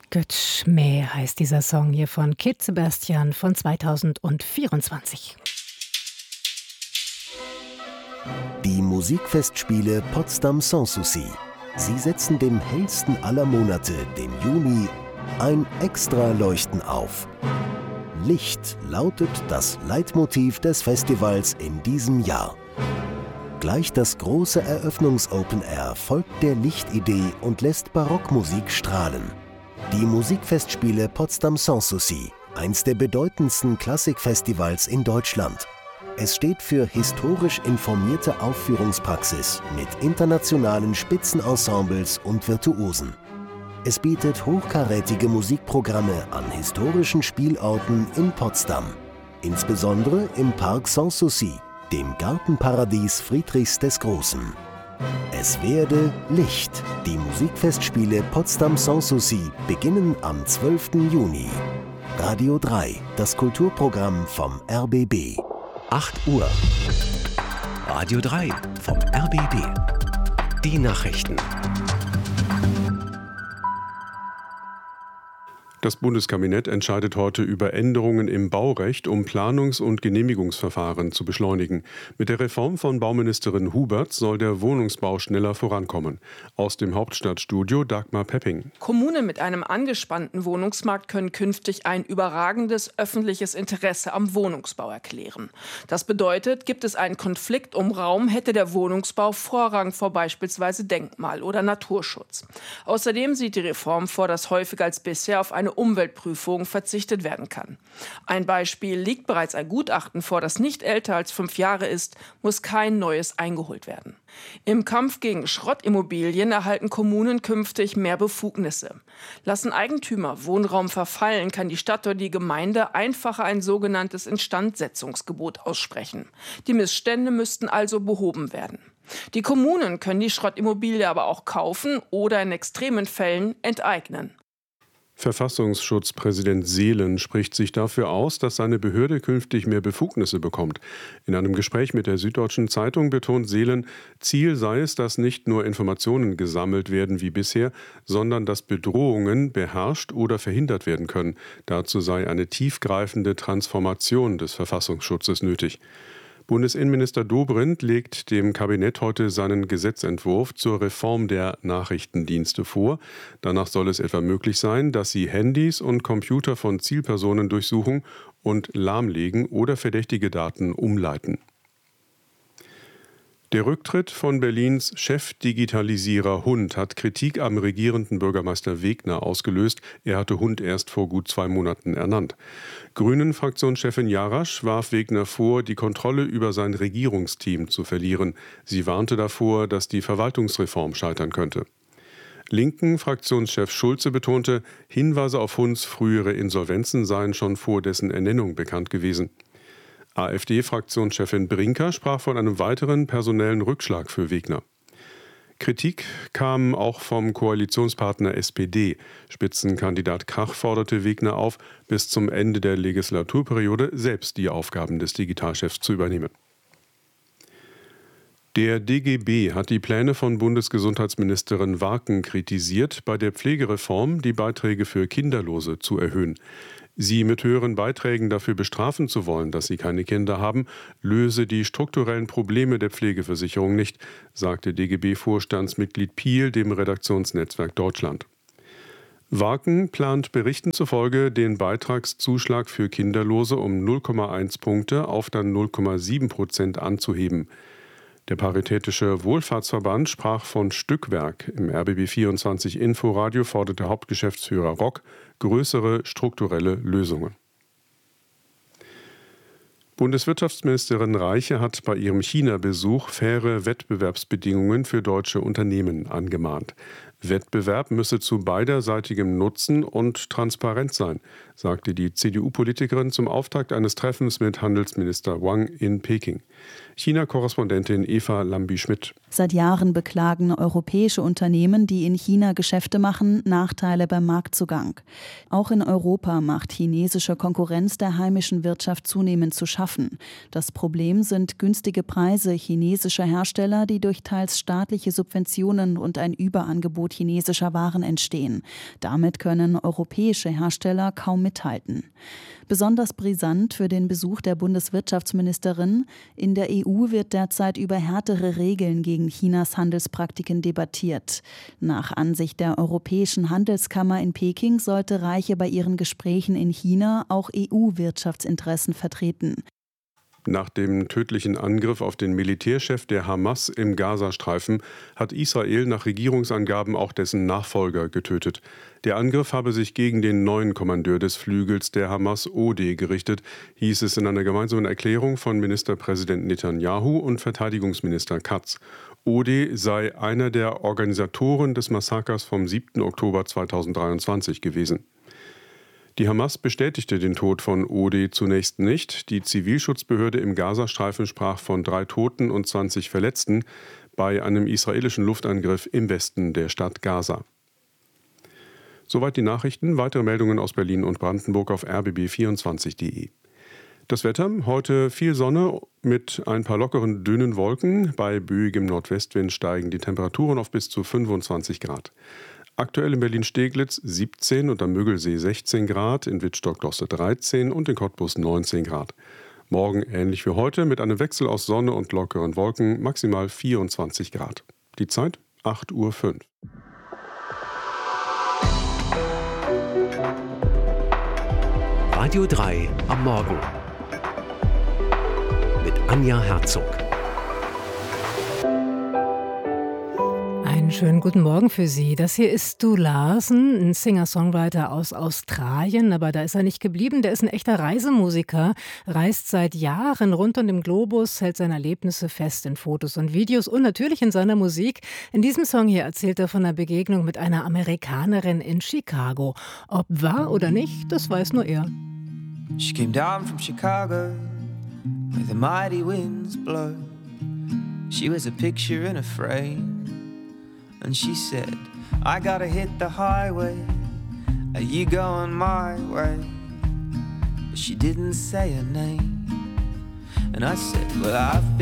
Götsch Mäh heißt dieser Song hier von Kid Sebastian von 2024. Die Musikfestspiele Potsdam Sans Souci. Sie setzen dem hellsten aller Monate, dem Juni, ein Extra-Leuchten auf. Licht lautet das Leitmotiv des Festivals in diesem Jahr. Gleich das große Eröffnungs-Open Air folgt der Lichtidee und lässt Barockmusik strahlen. Die Musikfestspiele Potsdam Sans Souci, eins der bedeutendsten Klassikfestivals in Deutschland. Es steht für historisch informierte Aufführungspraxis mit internationalen Spitzenensembles und Virtuosen. Es bietet hochkarätige Musikprogramme an historischen Spielorten in Potsdam, insbesondere im Park Sans Souci, dem Gartenparadies Friedrichs des Großen. Es werde Licht. Die Musikfestspiele Potsdam Sans Souci beginnen am 12. Juni. Radio 3, das Kulturprogramm vom RBB. 8 Uhr. Radio 3 vom RBB. Die Nachrichten. Das Bundeskabinett entscheidet heute über Änderungen im Baurecht, um Planungs- und Genehmigungsverfahren zu beschleunigen. Mit der Reform von Bauministerin Hubert soll der Wohnungsbau schneller vorankommen. Aus dem Hauptstadtstudio Dagmar Pepping. Kommunen mit einem angespannten Wohnungsmarkt können künftig ein überragendes öffentliches Interesse am Wohnungsbau erklären. Das bedeutet, gibt es einen Konflikt um Raum, hätte der Wohnungsbau Vorrang vor beispielsweise Denkmal- oder Naturschutz. Außerdem sieht die Reform vor, dass häufiger als bisher auf eine Umweltprüfung verzichtet werden kann. Ein Beispiel: liegt bereits ein Gutachten vor, das nicht älter als 5 Jahre ist, muss kein neues eingeholt werden. Im Kampf gegen Schrottimmobilien erhalten Kommunen künftig mehr Befugnisse. Lassen Eigentümer Wohnraum verfallen, kann die Stadt oder die Gemeinde einfacher ein sogenanntes Instandsetzungsgebot aussprechen. Die Missstände müssten also behoben werden. Die Kommunen können die Schrottimmobilie aber auch kaufen oder in extremen Fällen enteignen. Verfassungsschutzpräsident Seelen spricht sich dafür aus, dass seine Behörde künftig mehr Befugnisse bekommt. In einem Gespräch mit der Süddeutschen Zeitung betont Seelen, Ziel sei es, dass nicht nur Informationen gesammelt werden wie bisher, sondern dass Bedrohungen beherrscht oder verhindert werden können. Dazu sei eine tiefgreifende Transformation des Verfassungsschutzes nötig. Bundesinnenminister Dobrindt legt dem Kabinett heute seinen Gesetzentwurf zur Reform der Nachrichtendienste vor. Danach soll es etwa möglich sein, dass sie Handys und Computer von Zielpersonen durchsuchen und lahmlegen oder verdächtige Daten umleiten. Der Rücktritt von Berlins Chefdigitalisierer Hund hat Kritik am regierenden Bürgermeister Wegner ausgelöst. Er hatte Hund erst vor gut 2 Monaten ernannt. Grünen-Fraktionschefin Jarasch warf Wegner vor, die Kontrolle über sein Regierungsteam zu verlieren. Sie warnte davor, dass die Verwaltungsreform scheitern könnte. Linken-Fraktionschef Schulze betonte, Hinweise auf Hunds frühere Insolvenzen seien schon vor dessen Ernennung bekannt gewesen. AfD-Fraktionschefin Brinker sprach von einem weiteren personellen Rückschlag für Wegner. Kritik kam auch vom Koalitionspartner SPD. Spitzenkandidat Krach forderte Wegner auf, bis zum Ende der Legislaturperiode selbst die Aufgaben des Digitalchefs zu übernehmen. Der DGB hat die Pläne von Bundesgesundheitsministerin Warken kritisiert, bei der Pflegereform die Beiträge für Kinderlose zu erhöhen. Sie mit höheren Beiträgen dafür bestrafen zu wollen, dass sie keine Kinder haben, löse die strukturellen Probleme der Pflegeversicherung nicht, sagte DGB-Vorstandsmitglied Piel dem Redaktionsnetzwerk Deutschland. Warken plant Berichten zufolge, den Beitragszuschlag für Kinderlose um 0,1 Punkte auf dann 0,7% anzuheben. Der Paritätische Wohlfahrtsverband sprach von Stückwerk. Im RBB24 Inforadio forderte Hauptgeschäftsführer Rock größere strukturelle Lösungen. Bundeswirtschaftsministerin Reiche hat bei ihrem China-Besuch faire Wettbewerbsbedingungen für deutsche Unternehmen angemahnt. Wettbewerb müsse zu beiderseitigem Nutzen und Transparenz sein, sagte die CDU-Politikerin zum Auftakt eines Treffens mit Handelsminister Wang in Peking. China-Korrespondentin Eva Lambi-Schmidt. Seit Jahren beklagen europäische Unternehmen, die in China Geschäfte machen, Nachteile beim Marktzugang. Auch in Europa macht chinesische Konkurrenz der heimischen Wirtschaft zunehmend zu schaffen. Das Problem sind günstige Preise chinesischer Hersteller, die durch teils staatliche Subventionen und ein Überangebot Angebot chinesischer Waren entstehen. Damit können europäische Hersteller kaum mithalten. Besonders brisant für den Besuch der Bundeswirtschaftsministerin: In der EU wird derzeit über härtere Regeln gegen Chinas Handelspraktiken debattiert. Nach Ansicht der Europäischen Handelskammer in Peking sollte Reiche bei ihren Gesprächen in China auch EU-Wirtschaftsinteressen vertreten. Nach dem tödlichen Angriff auf den Militärchef der Hamas im Gazastreifen hat Israel nach Regierungsangaben auch dessen Nachfolger getötet. Der Angriff habe sich gegen den neuen Kommandeur des Flügels der Hamas, Odeh, gerichtet, hieß es in einer gemeinsamen Erklärung von Ministerpräsident Netanyahu und Verteidigungsminister Katz. Odeh sei einer der Organisatoren des Massakers vom 7. Oktober 2023 gewesen. Die Hamas bestätigte den Tod von Odeh zunächst nicht. Die Zivilschutzbehörde im Gazastreifen sprach von 3 Toten und 20 Verletzten bei einem israelischen Luftangriff im Westen der Stadt Gaza. Soweit die Nachrichten. Weitere Meldungen aus Berlin und Brandenburg auf rbb24.de. Das Wetter: heute viel Sonne mit ein paar lockeren, dünnen Wolken. Bei böigem Nordwestwind steigen die Temperaturen auf bis zu 25 Grad. Aktuell in Berlin-Steglitz 17 und am Müggelsee 16 Grad, in Wittstock-Dosse 13 und in Cottbus 19 Grad. Morgen ähnlich wie heute mit einem Wechsel aus Sonne und lockeren Wolken, maximal 24 Grad. Die Zeit 8:05 Uhr. Radio 3 am Morgen mit Anja Herzog. Einen schönen guten Morgen für Sie. Das hier ist Stu Larsen, ein Singer-Songwriter aus Australien, aber da ist er nicht geblieben. Der ist ein echter Reisemusiker, reist seit Jahren rund um den Globus, hält seine Erlebnisse fest in Fotos und Videos und natürlich in seiner Musik. In diesem Song hier erzählt er von einer Begegnung mit einer Amerikanerin in Chicago. Ob wahr oder nicht, das weiß nur er. She came down from Chicago where the mighty winds blow. She was a picture in a frame. And she said, I gotta hit the highway. Are you going my way? But she didn't say her name. And I said, well, I've been